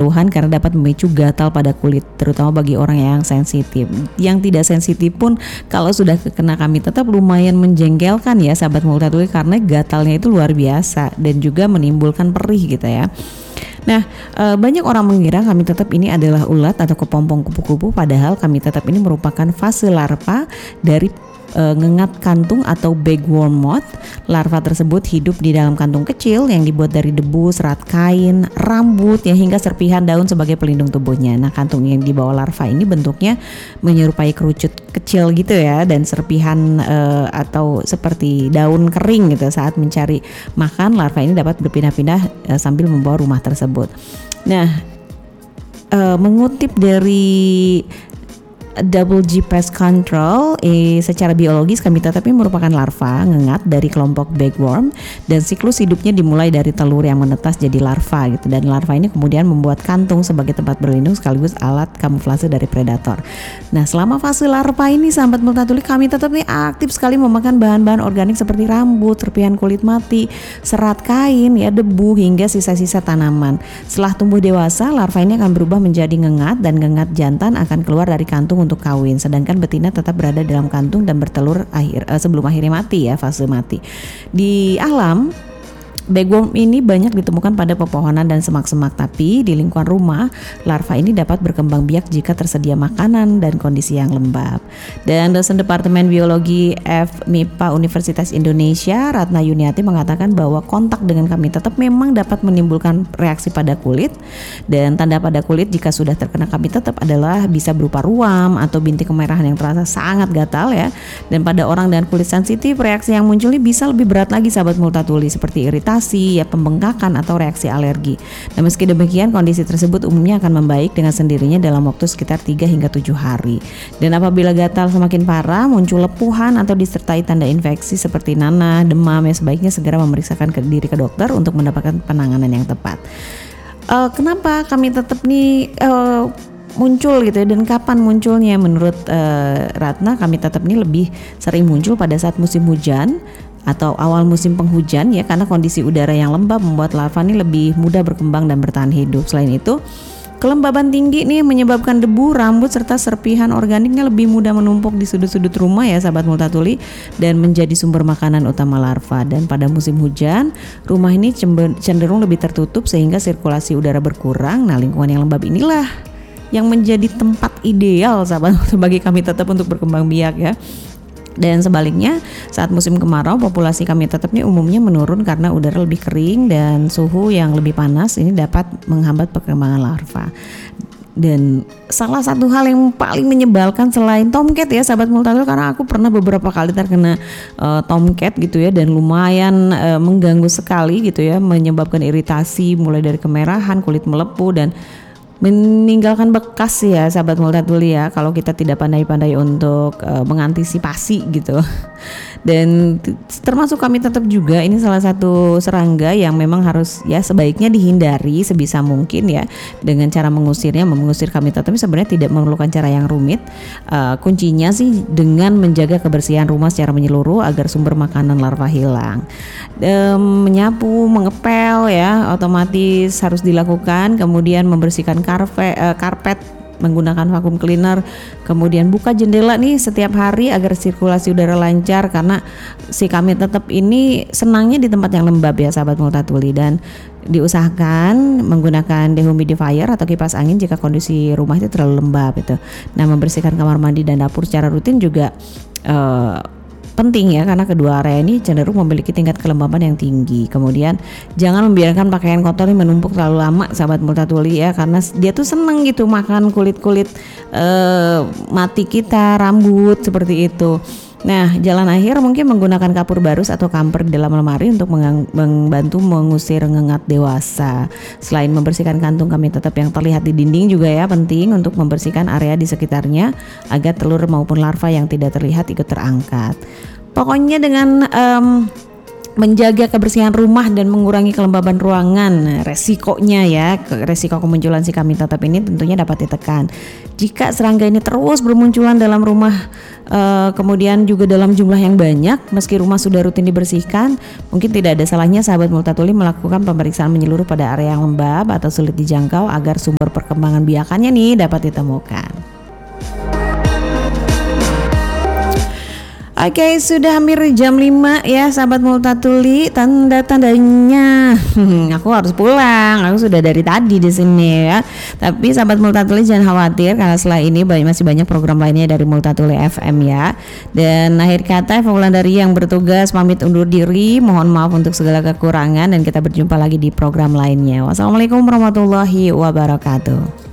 keluhan karena dapat memicu gatal pada kulit, terutama bagi orang yang sensitif. Yang tidak sensitif pun kalau sudah kena kami tetap lumayan menjengkelkan ya sahabat multatuli, karena gatalnya itu luar biasa dan juga menimbulkan perih gitu ya. Nah, banyak orang mengira kami tetap ini adalah ulat atau kepompong kupu-kupu, padahal kami tetap ini merupakan fase larva dari ngengat kantung atau bagworm moth. Larva tersebut hidup di dalam kantung kecil yang dibuat dari debu, serat kain, rambut ya, hingga serpihan daun sebagai pelindung tubuhnya. Nah, kantung yang dibawa larva ini bentuknya menyerupai kerucut kecil gitu ya, dan serpihan atau seperti daun kering gitu. Saat mencari makan, larva ini dapat berpindah-pindah sambil membawa rumah tersebut. Nah, mengutip dari Double G Pest Control, secara biologis kami tetap ini merupakan larva ngengat dari kelompok bagworm, dan siklus hidupnya dimulai dari telur yang menetas jadi larva gitu, dan larva ini kemudian membuat kantung sebagai tempat berlindung sekaligus alat kamuflase dari predator. Nah, selama fase larva ini sahabat multatuli, kami tetap ini aktif sekali memakan bahan-bahan organik seperti rambut, serpihan kulit mati, serat kain ya, debu hingga sisa-sisa tanaman. Setelah tumbuh dewasa, larva ini akan berubah menjadi ngengat, dan ngengat jantan akan keluar dari kantung untuk kawin, sedangkan betina tetap berada dalam kantung dan bertelur sebelum akhirnya mati ya, fase mati. Di alam, bagworm ini banyak ditemukan pada pepohonan dan semak-semak, tapi di lingkungan rumah, larva ini dapat berkembang biak jika tersedia makanan dan kondisi yang lembab. Dan dosen Departemen Biologi FMIPA Universitas Indonesia, Ratna Yuniati, mengatakan bahwa kontak dengan kami tetap memang dapat menimbulkan reaksi pada kulit, dan tanda pada kulit jika sudah terkena kami tetap adalah bisa berupa ruam atau bintik kemerahan yang terasa sangat gatal ya. Dan pada orang dengan kulit sensitif, reaksi yang muncul ini bisa lebih berat lagi sahabat multatuli, seperti iritasi ya, pembengkakan atau reaksi alergi. Nah, meski demikian kondisi tersebut umumnya akan membaik dengan sendirinya dalam waktu sekitar 3 hingga 7 hari. Dan apabila gatal semakin parah, muncul lepuhan atau disertai tanda infeksi seperti nanah, demam, ya sebaiknya segera memeriksakan diri ke dokter untuk mendapatkan penanganan yang tepat. Kenapa kami tetap nih muncul gitu ya, dan kapan munculnya? Menurut Ratna, kami tetap ini lebih sering muncul pada saat musim hujan atau awal musim penghujan ya, karena kondisi udara yang lembab membuat larva ini lebih mudah berkembang dan bertahan hidup. Selain itu, kelembaban tinggi nih menyebabkan debu, rambut serta serpihan organiknya lebih mudah menumpuk di sudut-sudut rumah ya sahabat multatuli, dan menjadi sumber makanan utama larva. Dan pada musim hujan, rumah ini cenderung lebih tertutup sehingga sirkulasi udara berkurang. Nah, lingkungan yang lembab inilah yang menjadi tempat ideal sahabat bagi kami tetap untuk berkembang biak ya. Dan sebaliknya, saat musim kemarau, populasi kami tetap ini umumnya menurun karena udara lebih kering dan suhu yang lebih panas ini dapat menghambat perkembangan larva. Dan salah satu hal yang paling menyebalkan selain tomcat ya sahabat multatuli, karena aku pernah beberapa kali terkena tomcat gitu ya, dan lumayan mengganggu sekali gitu ya, menyebabkan iritasi mulai dari kemerahan, kulit melepuh, dan meninggalkan bekas ya sahabat multatuli ya, kalau kita tidak pandai-pandai untuk mengantisipasi gitu. Dan termasuk kami tetap juga, ini salah satu serangga yang memang harus ya sebaiknya dihindari sebisa mungkin ya, dengan cara mengusirnya. Mengusir kami tetap sebenarnya tidak memerlukan cara yang rumit. Kuncinya sih dengan menjaga kebersihan rumah secara menyeluruh agar sumber makanan larva hilang. Menyapu, mengepel ya otomatis harus dilakukan, kemudian membersihkan karpet menggunakan vacuum cleaner, kemudian buka jendela nih setiap hari agar sirkulasi udara lancar, karena si kami tetap ini senangnya di tempat yang lembab ya sahabat multatuli. Dan diusahakan menggunakan dehumidifier atau kipas angin jika kondisi rumah itu terlalu lembab itu. Nah, membersihkan kamar mandi dan dapur secara rutin juga penting ya, karena kedua area ini cenderung memiliki tingkat kelembaban yang tinggi. Kemudian jangan membiarkan pakaian kotor ini menumpuk terlalu lama sahabat multatuli ya, karena dia tuh seneng gitu makan kulit-kulit mati kita, rambut seperti itu. Nah, jalan akhir mungkin menggunakan kapur barus atau kamper di dalam lemari untuk membantu mengusir ngengat dewasa. Selain membersihkan kantung kami tetap yang terlihat di dinding juga ya, penting untuk membersihkan area di sekitarnya agar telur maupun larva yang tidak terlihat ikut terangkat. Pokoknya dengan menjaga kebersihan rumah dan mengurangi kelembaban ruangan. Nah, resikonya ya, resiko kemunculan si kambing tetap ini tentunya dapat ditekan. Jika serangga ini terus bermunculan dalam rumah, kemudian juga dalam jumlah yang banyak, meski rumah sudah rutin dibersihkan, mungkin tidak ada salahnya sahabat Multatuli melakukan pemeriksaan menyeluruh pada area yang lembab atau sulit dijangkau agar sumber perkembangan biakannya nih dapat ditemukan. Oke, sudah hampir jam 5 ya sahabat Multatuli. Tanda-tandanya aku harus pulang. Aku sudah dari tadi di sini ya. Tapi sahabat Multatuli jangan khawatir karena setelah ini masih banyak program lainnya dari Multatuli FM ya. Dan akhir kata Eva Wulandari yang bertugas pamit undur diri. Mohon maaf untuk segala kekurangan dan kita berjumpa lagi di program lainnya. Wassalamualaikum warahmatullahi wabarakatuh.